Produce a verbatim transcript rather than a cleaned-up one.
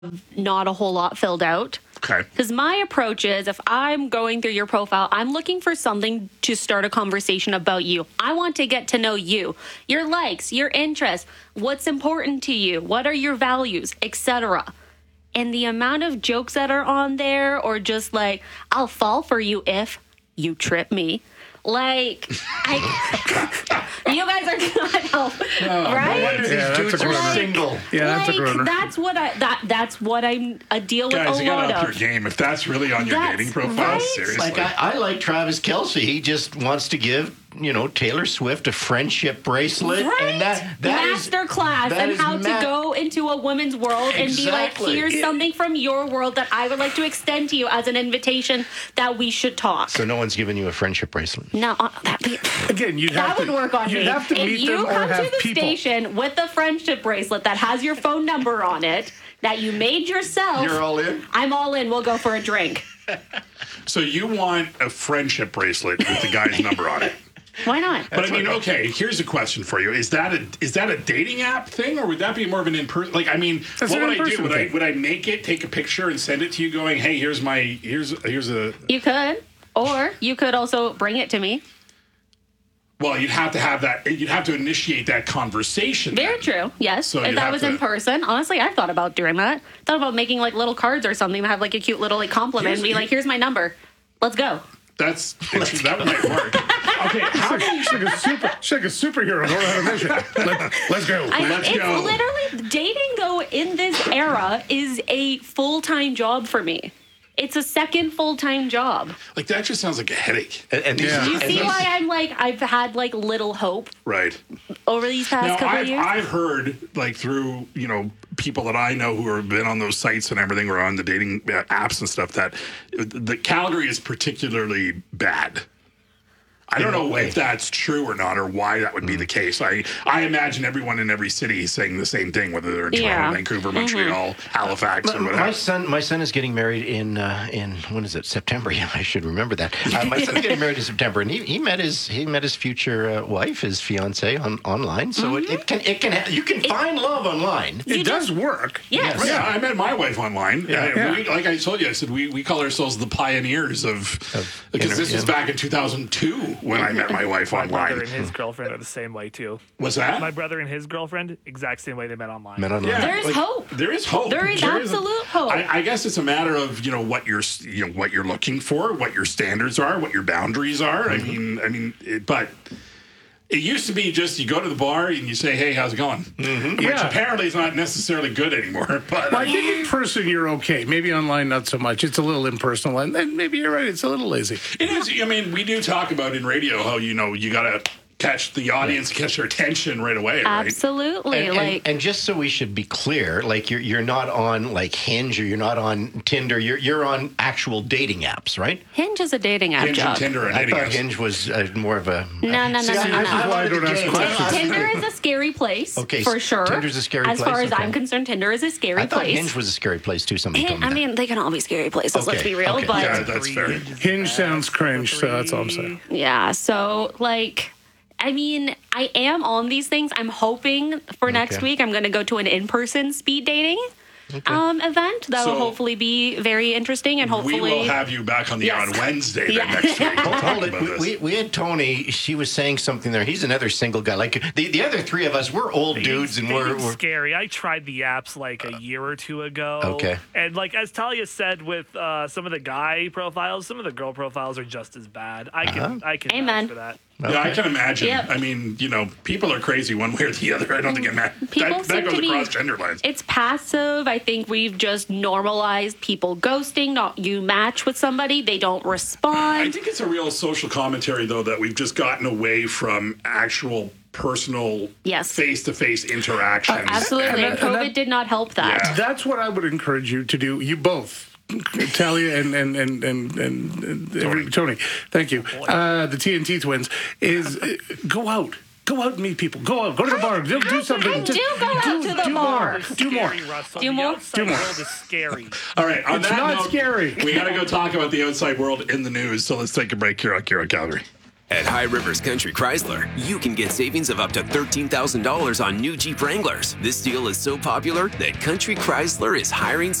not a whole lot filled out. Okay. Because my approach is, if I'm going through your profile, I'm looking for something to start a conversation about you. I want to get to know you, your likes, your interests, what's important to you, what are your values, et cetera. And the amount of jokes that are on there, or just like, I'll fall for you if you trip me. Like, I, you guys are not help, no, right? No, yeah, these dudes are like, single. Yeah, that's like, a groaner. That's what I that that's what I'm I deal Guys, with a you lot gotta up of. your game. If that's really on your That's dating profile, right. seriously. Like I, I like Travis Kelce. He just wants to give, you know, Taylor Swift a friendship bracelet, Right? and that that is Master class that and is how ma- to go into a woman's world and be like, Exactly. here's Yeah. something from your world that I would like to extend to you as an invitation that we should talk. So no one's giving you a friendship bracelet. No, uh, that, Again, you'd that have would to, work on you'd me. have to if meet you them or come have to the people. station with a friendship bracelet that has your phone number on it that you made yourself, You're all in? I'm all in. We'll go for a drink. So you want a friendship bracelet with the guy's number on it. Why not? But I mean, okay, here's a question for you. Is that a is that a dating app thing, or would that be more of an in-person? Like, I mean, That's what an would I do? in-person Would I, thing. would I make it, take a picture, and send it to you going, hey, here's my, here's here's a... You could. Or you could also bring it to me. Well, you'd have to have that, you'd have to initiate that conversation. Very then. true. Yes. So if you'd that have was to- in person, honestly, I thought about doing that. Thought about making like little cards or something that have like a cute little like compliment and be Here's- like, here's my number. Let's go. That's, that might work. Okay, how she's like a super, she's like a superhero going on a mission. Let, let's go. I, Let's it's go. literally dating though in this era is a full-time job for me. It's a second full-time job. Like, that just sounds like a headache. And, and these, Yeah. You and see these- why I'm like I've had like little hope Right. over these past Now, couple I've, of years. I've heard, like, through, you know, people that I know who have been on those sites and everything, or on the dating uh, apps and stuff, that the Calgary is particularly bad. I don't know if that's true or not, or why that would be the case. I, I imagine everyone in every city is saying the same thing, whether they're in Toronto, Yeah. Vancouver, Montreal, Halifax, or whatever. My son, my son is getting married in uh, in when is it? September. Yeah, I should remember that. Uh, my son's getting married in September, and he, he met his he met his future uh, wife, his fiance, on online. So it, it can it can ha- you can find love online. It does work. yes. Right, yeah, I met my wife online. Yeah. Uh, Yeah. we, like I told you, I said we, we call ourselves the pioneers of, because inter- this was yeah. back in two thousand two when I met my wife My brother online. and his girlfriend are the same way too. Was that? My brother and his girlfriend, exact same way they met online. Met online. Yeah. There is Like, hope. There is hope. There is absolute hope. I, I guess it's a matter of you know what you're you know what you're looking for, what your standards are, what your boundaries are. I mean, I mean, it, but it used to be just you go to the bar and you say, "Hey, how's it going?" Mm-hmm. Which Yeah. apparently is not necessarily good anymore. But Well, I think in person you're okay. Maybe online not so much. It's a little impersonal, and then maybe you're right. It's a little lazy. it is. I mean, we do talk about in radio how you know you got to catch the audience, catch their attention right away. Right? Absolutely. And, and- like and just so we should be clear, like you're you're not on like Hinge or you're not on Tinder. You're you're on actual dating apps, right? Hinge is a dating app Hinge and job. Tinder and I dating thought apps. Hinge was uh, more of a No, no, no, See, no, I- no, I- no. I Why wanted don't to ask game. questions? Tinder is a scary place, Okay, for sure. Tinder's a scary as place, far as okay. I'm concerned, Tinder is a scary I thought place. Hinge was a scary place too. Somebody told Hin- me I that. mean, they can all be scary places. Let's Okay, be real, okay. but Yeah, yeah. that's fair. Hinge sounds cringe, so that's all I'm saying. So like, I mean, I am on these things. I'm hoping for next Okay. week I'm going to go to an in-person speed dating um, event that will So- hopefully be very interesting and hopefully. We will have you back on the Yes. on Wednesday then Yeah. next week. to Hold talk it. about We, this. we, we had Tony. She was saying something there. He's another single guy. Like the, the other three of us, we're old dudes, and we're, Dating's we're scary. I tried the apps like a year or two ago. Okay. And like as Talia said, with uh, some of the guy profiles, some of the girl profiles are just as bad. I can I can Amen. vouch for that. Yeah, I can imagine. Yep. I mean, you know, people are crazy one way or the other. I don't think it matters. People That, that seem goes to be- across gender lines. It's passive. I think we've just normalized people ghosting. Not you match with somebody, they don't I respond. think it's a real social commentary, though, that we've just gotten away from actual personal Yes. face-to-face interactions. Absolutely, And and that- and COVID that- did not help that. Yeah. That's what I would encourage you to do. You both, Talia and and and and, and, and Tony. Tony. Thank you. Uh, the T N T twins is uh, go out. Go out and meet people. Go out. Go to the bar. Do, do something. I do Just go out do, to the do bar. More. Do more. Scary, Russell. Do The more? outside Do more. world is scary. All right, on It's that not note, scary. we got to go talk about the outside world in the news, so let's take a break here on Kira Calgary. At High Rivers Country Chrysler, you can get savings of up to thirteen thousand dollars on new Jeep Wranglers. This deal is so popular that Country Chrysler is hiring